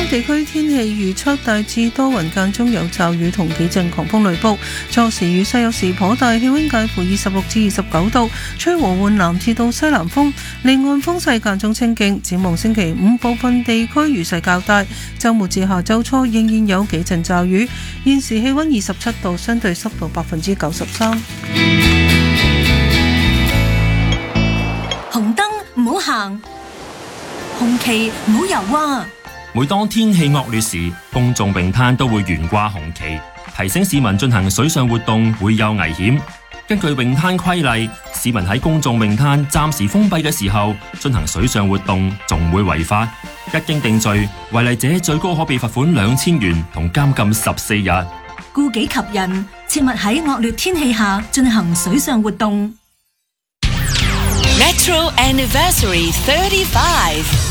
地區天氣預測大致多雲間中有驟雨同幾陣狂風雷暴，初時雨勢有時頗大，氣溫介乎26至29度，吹和緩南至到西南風，離岸風勢間中清勁。展望星期五部分地區雨勢較大，週末至下週初仍然有幾陣驟雨。現時氣溫27度，相對濕度93%。 紅燈唔好行，紅旗唔好游啊！ 每當天氣惡劣時，公眾泳灘都會懸掛紅旗，提醒市民進行水上活動會有危險。根據泳灘規例，市民喺公眾泳灘暫時封閉嘅時候進行水上活動，仲會違法。一經定罪，違例者最高可被罰款2000元同監禁14日。 顧己及人，切勿喺惡劣天氣下進行水上活動。 Metro Anniversary 35